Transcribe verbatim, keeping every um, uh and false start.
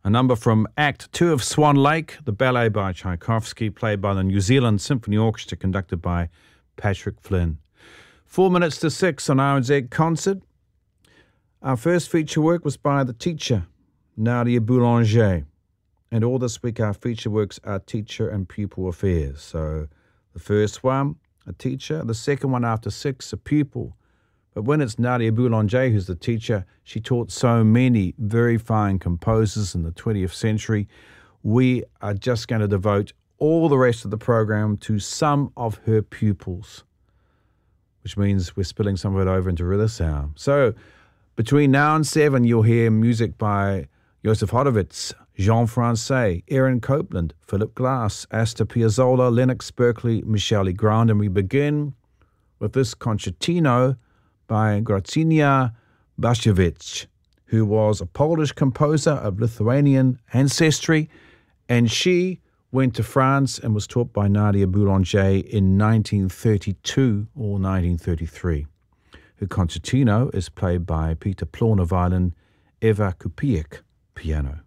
A number from Act Two of Swan Lake, the ballet by Tchaikovsky, played by the New Zealand Symphony Orchestra, conducted by Patrick Flynn. Four minutes to six on R N Z Concert. Our first feature work was by the teacher, Nadia Boulanger. And all this week our feature works are teacher and pupil affairs. So the first one, a teacher. The second one after six, a pupil. But when it's Nadia Boulanger who's the teacher, she taught so many very fine composers in the twentieth century. We are just going to devote all the rest of the program to some of her pupils, which means we're spilling some of it over into this hour. So between now and seven, you'll hear music by Joseph Horowitz, Jean Francais, Aaron Copland, Philip Glass, Astor Piazzolla, Lennox Berkeley, Michel Legrand, and we begin with this concertino by Grażyna Baszkiewicz, who was a Polish composer of Lithuanian ancestry, and she went to France and was taught by Nadia Boulanger in nineteen thirty-two or nineteen thirty-three. Her concertino is played by Peter Plorner violin, Eva Kupiec piano.